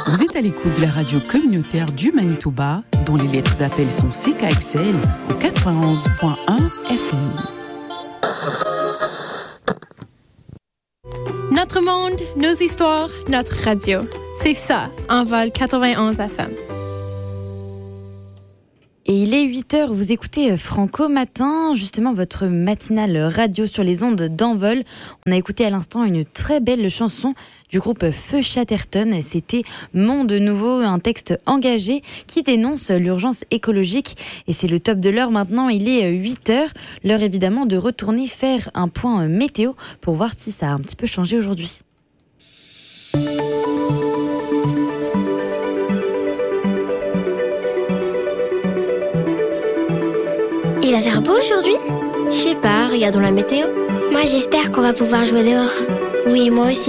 Vous êtes à l'écoute de la radio communautaire du Manitoba, dont les lettres d'appel sont CKXL au 91.1 FM. Notre monde, nos histoires, notre radio. C'est ça, Envol 91 FM. Et il est 8h, vous écoutez Franco Matin, justement votre matinale radio sur les ondes d'Envol. On a écouté à l'instant une très belle chanson du groupe Feu Chatterton. C'était Monde Nouveau, un texte engagé qui dénonce l'urgence écologique. Et c'est le top de l'heure maintenant, il est 8h. L'heure évidemment de retourner faire un point météo pour voir si ça a un petit peu changé aujourd'hui. Il va faire beau aujourd'hui ? Je sais pas, regardons la météo. Moi j'espère qu'on va pouvoir jouer dehors. Oui, moi aussi.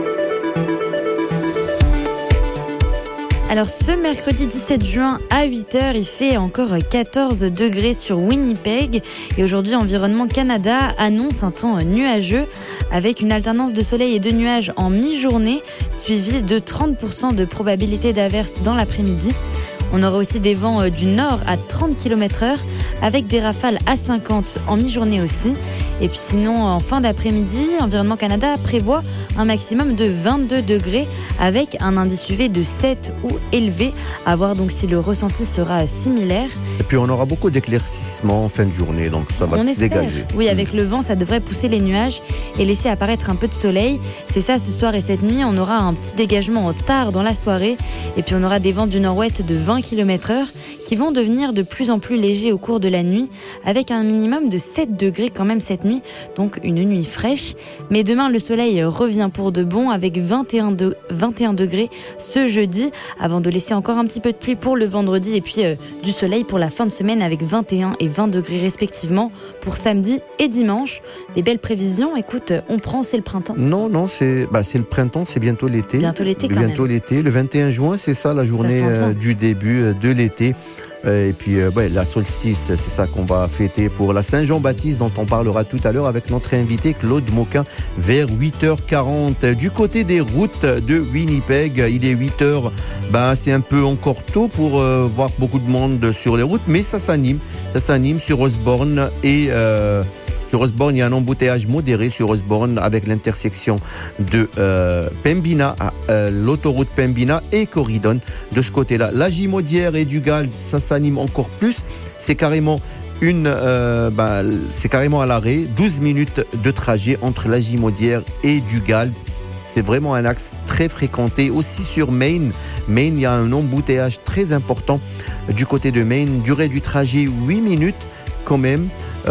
Alors ce mercredi 17 juin à 8h, il fait encore 14 degrés sur Winnipeg. Et aujourd'hui, Environnement Canada annonce un temps nuageux avec une alternance de soleil et de nuages en mi-journée, suivi de 30% de probabilité d'averse dans l'après-midi. On aura aussi des vents du nord à 30 km/h avec des rafales à 50 en mi-journée aussi. Et puis sinon, en fin d'après-midi, Environnement Canada prévoit un maximum de 22 degrés avec un indice UV de 7 ou élevé. À voir donc si le ressenti sera similaire. Et puis on aura beaucoup d'éclaircissements en fin de journée, donc ça va se dégager. Oui, avec le vent, ça devrait pousser les nuages et laisser apparaître un peu de soleil. C'est ça, ce soir et cette nuit, on aura un petit dégagement tard dans la soirée. Et puis on aura des vents du nord-ouest de 20 km/h qui vont devenir de plus en plus légers au cours de la nuit, avec un minimum de 7 degrés quand même cette nuit, donc une nuit fraîche. Mais demain, le soleil revient pour de bon avec 21 degrés ce jeudi, avant de laisser encore un petit peu de pluie pour le vendredi et puis du soleil pour la fin de semaine avec 21 et 20 degrés respectivement pour samedi et dimanche. Des belles prévisions, écoute, on prend, c'est le printemps. Non, c'est le printemps, c'est bientôt l'été. Bientôt l'été quand bientôt même. L'été, le 21 juin, c'est ça la journée du début de l'été. Et puis la solstice, c'est ça qu'on va fêter pour la Saint-Jean-Baptiste dont on parlera tout à l'heure avec notre invité Claude Moquin vers 8h40. Du côté des routes de Winnipeg, il est 8h, c'est un peu encore tôt pour voir beaucoup de monde sur les routes, mais ça s'anime sur Osborne et... Sur Osborne, il y a un embouteillage modéré sur Osborne avec l'intersection de Pembina, l'autoroute Pembina et Corridon de ce côté-là. La Gimaudière et Dugald, ça s'anime encore plus. C'est carrément à l'arrêt. 12 minutes de trajet entre la Gimaudière et Dugald. C'est vraiment un axe très fréquenté. Aussi sur Main, il y a un embouteillage très important du côté de Main. Durée du trajet, 8 minutes quand même.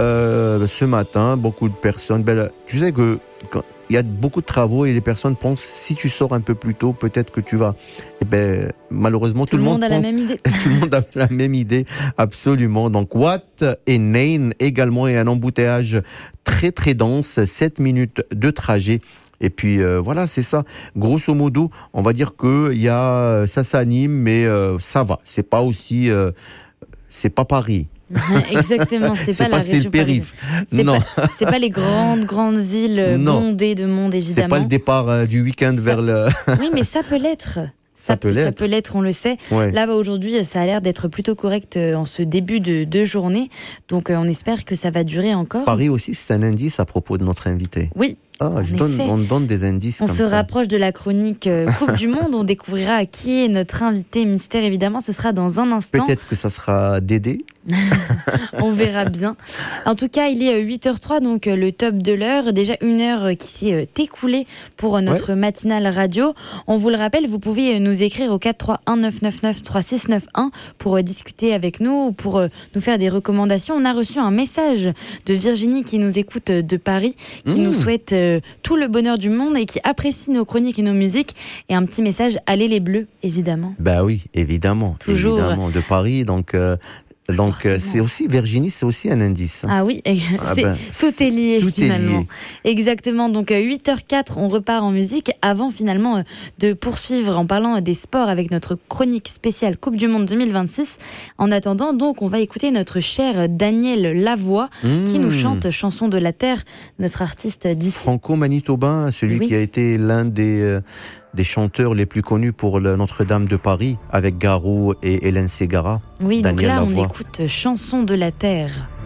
Ce matin, beaucoup de personnes. Tu sais que il y a beaucoup de travaux et les personnes pensent si tu sors un peu plus tôt, peut-être que tu vas. Malheureusement, tout le monde a la même idée. Tout le monde a la même idée, absolument. Donc Watt et Nain également, et un embouteillage très très dense, 7 minutes de trajet. Et puis voilà, c'est ça. Grosso modo, on va dire que ça s'anime, mais ça va. C'est pas aussi, c'est pas Paris. Exactement, c'est pas la région périph'. C'est pas les grandes villes bondées de monde évidemment. C'est pas le départ du week-end vers le. Oui, mais ça peut l'être. Ça peut l'être, on le sait. Ouais. Là, aujourd'hui, ça a l'air d'être plutôt correct en ce début de journée. Donc, on espère que ça va durer encore. Paris aussi, c'est un indice à propos de notre invité. Oui. On donne des indices. On se rapproche de la chronique Coupe du Monde. On découvrira qui est notre invité mystère. Évidemment, ce sera dans un instant. Peut-être que ça sera Dédé. On verra bien. En tout cas, il est 8h03, donc le top de l'heure. Déjà une heure qui s'est écoulée pour notre matinale radio. On vous le rappelle, vous pouvez nous écrire au 431-999-3691 pour discuter avec nous ou pour nous faire des recommandations. On a reçu un message de Virginie qui nous écoute de Paris, qui nous souhaite tout le bonheur du monde et qui apprécie nos chroniques et nos musiques. Et un petit message, allez les Bleus, évidemment. Bah oui, évidemment. Toujours. Évidemment, de Paris, donc c'est aussi, Virginie, c'est aussi un indice. Ah oui, tout est lié finalement. Exactement, donc 8h04, on repart en musique avant finalement de poursuivre en parlant des sports avec notre chronique spéciale Coupe du Monde 2026. En attendant, donc, on va écouter notre cher Daniel Lavoie qui nous chante Chanson de la Terre, notre artiste d'ici. Franco-manitobain, celui qui a été l'un des des chanteurs les plus connus pour le Notre-Dame de Paris, avec Garou et Hélène Ségara. Oui, donc Daniel là, on Lavoie. écoute Chanson de la Terre.